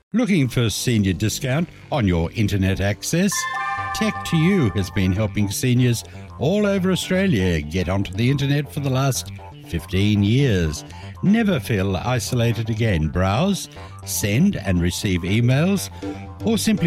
Looking for senior discount on your internet access? Tech2U has been helping seniors all over Australia get onto the internet for the last 15 years. Never feel isolated again. Browse, send and receive emails, or simply